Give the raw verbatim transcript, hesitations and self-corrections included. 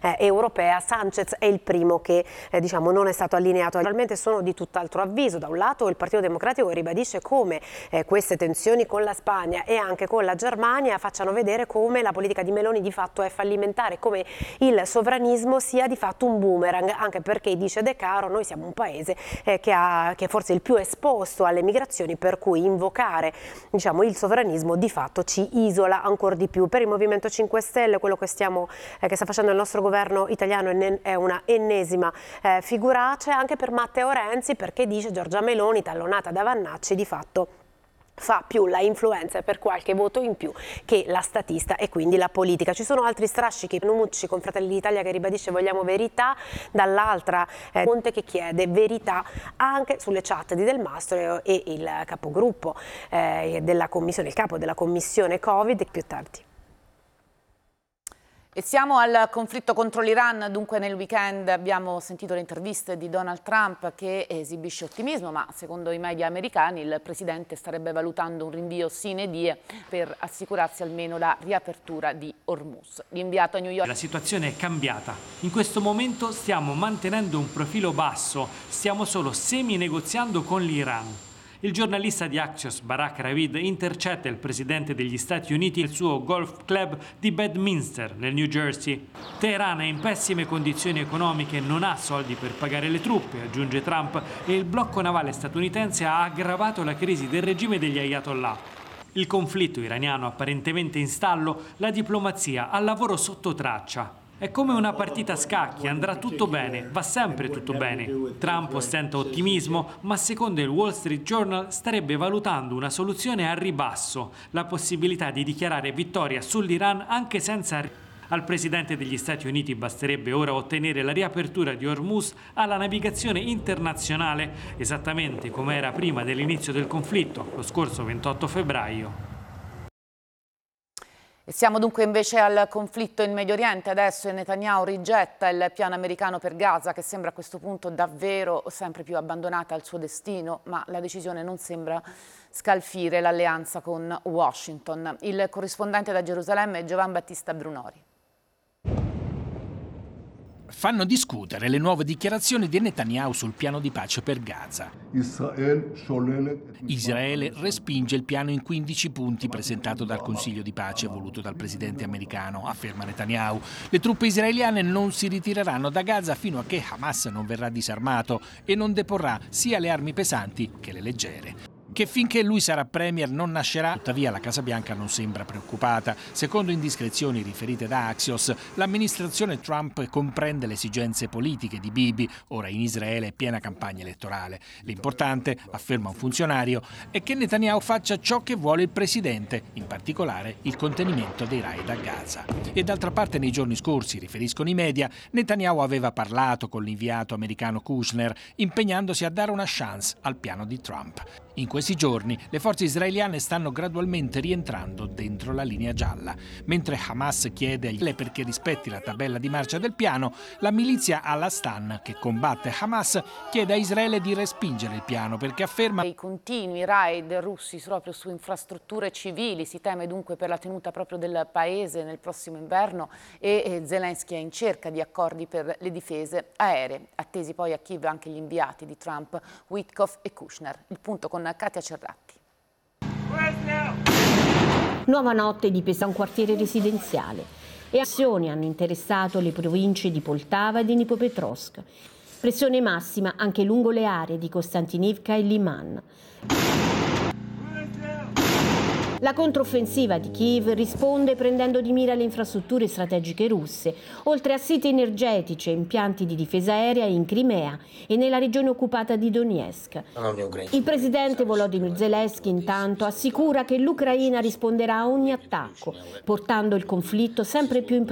eh, europea. Sanchez è il primo che eh, diciamo non è stato allineato. Naturalmente sono di tutt'altro avviso. Da un lato il Partito Democratico ribadisce come eh, queste tensioni con la Spagna e anche con la Germania facciano vedere come la politica di Meloni di fatto è fallimentare, come il sovranismo sia di fatto un boomerang, anche perché dice De Caro noi siamo un paese eh, che, ha, che è forse il più esposto alle migrazioni, per cui invocare diciamo, il sovranismo di fatto ci isola ancora di più. Per il Movimento cinque Stelle quello che, stiamo, eh, che sta facendo il nostro governo italiano è una ennesima eh, figuraccia, anche per Matteo Renzi, perché dice Giorgia Meloni tallonata da Vannacci di fatto fa più la influenza per qualche voto in più che la statista e quindi la politica. Ci sono altri strascichi, Nucci con Fratelli d'Italia che ribadisce vogliamo verità, dall'altra eh, Conte che chiede verità anche sulle chat di Del Mastro e il capogruppo eh, della commissione, il capo della commissione Covid più tardi. E siamo al conflitto contro l'Iran, dunque nel weekend abbiamo sentito le interviste di Donald Trump che esibisce ottimismo, ma secondo i media americani il presidente starebbe valutando un rinvio sine die per assicurarsi almeno la riapertura di Hormuz. L'inviato a New York. La situazione è cambiata. In questo momento stiamo mantenendo un profilo basso, stiamo solo semi-negoziando con l'Iran. Il giornalista di Axios, Barak Ravid, intercetta il presidente degli Stati Uniti e il suo golf club di Bedminster, nel New Jersey. Teheran è in pessime condizioni economiche e non ha soldi per pagare le truppe, aggiunge Trump, e il blocco navale statunitense ha aggravato la crisi del regime degli Ayatollah. Il conflitto iraniano apparentemente in stallo, la diplomazia al lavoro sotto traccia. È come una partita a scacchi, andrà tutto bene, va sempre tutto bene. Trump ostenta ottimismo, ma secondo il Wall Street Journal starebbe valutando una soluzione a ribasso, la possibilità di dichiarare vittoria sull'Iran anche senza... Al presidente degli Stati Uniti basterebbe ora ottenere la riapertura di Hormuz alla navigazione internazionale, esattamente come era prima dell'inizio del conflitto, lo scorso ventotto febbraio. E siamo dunque invece al conflitto in Medio Oriente adesso e Netanyahu rigetta il piano americano per Gaza che sembra a questo punto davvero sempre più abbandonata al suo destino, ma la decisione non sembra scalfire l'alleanza con Washington. Il corrispondente da Gerusalemme è Giovan Battista Brunori. Fanno discutere le nuove dichiarazioni di Netanyahu sul piano di pace per Gaza. Israele respinge il piano in quindici punti presentato dal Consiglio di pace voluto dal presidente americano, afferma Netanyahu. Le truppe israeliane non si ritireranno da Gaza fino a che Hamas non verrà disarmato e non deporrà sia le armi pesanti che le leggere. Che finché lui sarà premier non nascerà, tuttavia la Casa Bianca non sembra preoccupata. Secondo indiscrezioni riferite da Axios, l'amministrazione Trump comprende le esigenze politiche di Bibi, ora in Israele è piena campagna elettorale. L'importante, afferma un funzionario, è che Netanyahu faccia ciò che vuole il presidente, in particolare il contenimento dei raid a Gaza. E d'altra parte nei giorni scorsi, riferiscono i media, Netanyahu aveva parlato con l'inviato americano Kushner, impegnandosi a dare una chance al piano di Trump. In questi giorni le forze israeliane stanno gradualmente rientrando dentro la linea gialla. Mentre Hamas chiede a Israele perché rispetti la tabella di marcia del piano, la milizia Al-Astan, che combatte Hamas, chiede a Israele di respingere il piano perché afferma i continui raid russi proprio su infrastrutture civili, si teme dunque per la tenuta proprio del paese nel prossimo inverno e Zelensky è in cerca di accordi per le difese aeree. Attesi poi a Kiev anche gli inviati di Trump, Witkoff e Kushner. Il punto con Katia Cerratti. Nuova notte di pesa un quartiere residenziale e azioni hanno interessato le province di Poltava e di Dnipropetrovsk. Pressione massima anche lungo le aree di Kostantinivka e Liman. La controffensiva di Kiev risponde prendendo di mira le infrastrutture strategiche russe, oltre a siti energetici e impianti di difesa aerea in Crimea e nella regione occupata di Donetsk. Il presidente Volodymyr Zelensky intanto assicura che l'Ucraina risponderà a ogni attacco, portando il conflitto sempre più in